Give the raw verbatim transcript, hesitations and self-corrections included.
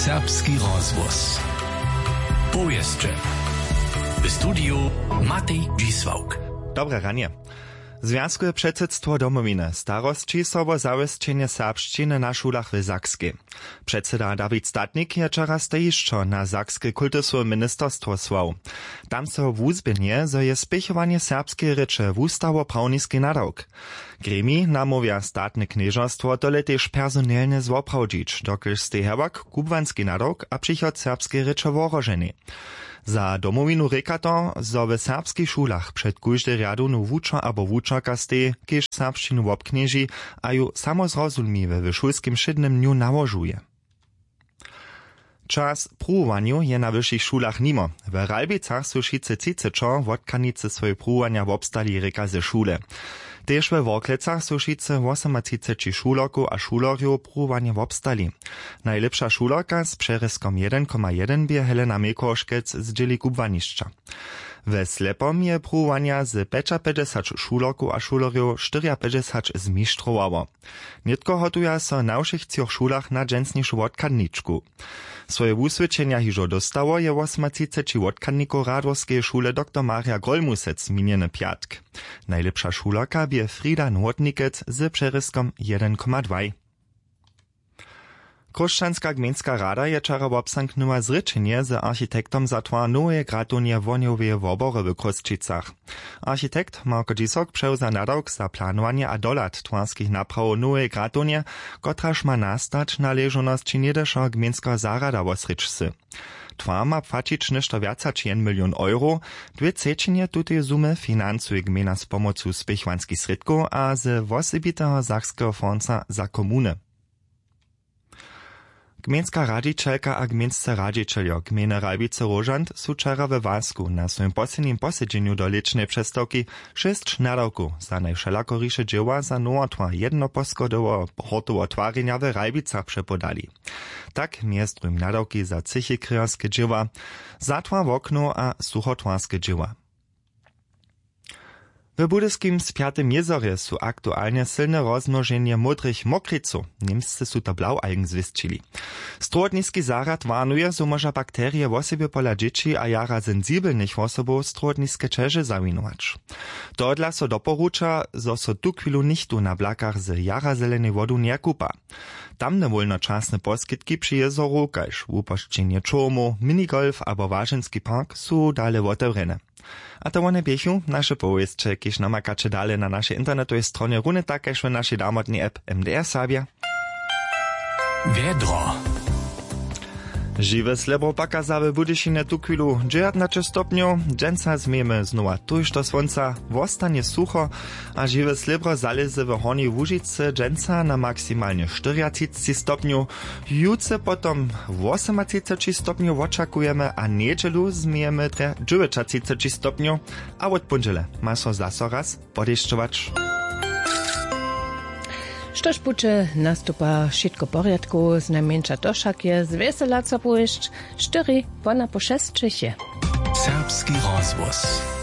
Serbski rozvoz. Powieszcze. W studiu Matej Dzisłauk. Dobre ranie. Związkowe předsydstwo domowiny starostči so wo zawěsćenje serbšćiny na šulach w Sakskej. Předsyda David Statnik je čara stejišćo na Sakske kultusové ministerstwo słał. Tam so wuzběnje, zo je spěchovanje serbskiej reče wustawo-prawniski nadawk. Gremi namówia statne knieżostwo dole też personelne zwoprawdzić, dokelž stej herbak kubwanski nadawk a přichod serbskiej reče woroženy. Za domowinu reka to, zo w serbskich šulach před kóžde riadunu wuča abo wučarka stej, kiež serbšćinu wobknieži, a ju samozrozumliwe w šulskim šednym dniu nałożuje. Czas pruwaniu je na wyższych szulach nimo. W Ralbicach su šice cicečo wodkanice swoje pruwania wobstali reka ze szule. Tež we Worklecach su šice osemaciceci šuloku a šulorju pruwanie wobstali. Najlepsza šulorka z přeryskom jeden przecinek jeden bie Helena Mekoškec z dzieli kubwanišća. We Slepom je pruwania z päťdesiat šuloku a šulorju päťdesiat zmištrowało. Nitko hotuja so na všich cioch šulach na dżensnišu wodkanničku. Swoje wusvědčenia hižo dostało je osemaciceci wodkanniku Radworskeje šule doktor Maria Grolmusec minjene piatk. Najlepsza šulorka bie Frida Nordnikec z přeryskom jeden przecinek dva. Kruščanska gmejnska rada je čara wobsanknula zrečenje z architektom za twa nowe gradunje wonioweje wobory w Kruščicach. Architekt Marko Dzisok převza nadawk za planowanie a dolat twarskich napraw nowe gradunje, kotraž ma nastać na ležonosći niedešo gmejnska zarada wosrečsy. Twa ma płacić nešto viaca či jeden milion euro, dwie trzeciny tutej sumy financuje gmejna z pomocu spěchwanskich sredków a z wosebiteho Sakskeho fonda za komune. Gmejnska radźičelka a gmejnsce radźičeljo gmejne Ralbice-Rožant su čara we Walsku na swojim poslednim posedźenju do lečnej přestawki šest nadawków za najwšelakoriše dzieła za nowotwa jednoposkodowo hortowo twarjenja w Ralbicach przepodali. Tak miestrujem nadawki za cychikryjarskie dzieła, zatwa w okno a suchotwarskie dzieła. W budyskim spiatym jezorje su aktualnie silne rozmnożenie modrych mokriców. Niemscy su to blaualgen zwistčili. Strudniski zarad warnuje, so może bakterie w osobie pola dzieci a jara sensibelnych osobów strudniske czeże zawinować. Dodla so doporucza, zo so tu chwilu nichtu na blakach z jara zelenej wodu nie kupa. Tamne wolnoczasne poskitki przy jezoru, kaž upošćenje čomu, minigolf abo Waženski park su dale otevřene. A to one biechu naše powieszcze, kiż namakacze dale na naszej internetowej stronie runy tak, kaž w naszej damotnej app M D R Sabia. Wiedro. Žiwe slebro pakazawe Budyšine tu chwilu dziewiętnaście stopniów, dżęca zmiemy znowa tuż do słońca, wostanie sucho, a žiwe slebro zalezy w Hornej Łužicy dżęca na maksymalnie czterdzieści stopniów, juce potom osiemdziesiąt stopniów oczekujemy, a niedzielu zmiemy tre dziewięćdziesiąt stopniów, a od pondziele ma so zaso raz podešťować. Štož puče nastupa šitko porядku, znajmniejsza toszak je z weselaca pójść, cztery, pona po šest Čeche. Serbski rozvoz.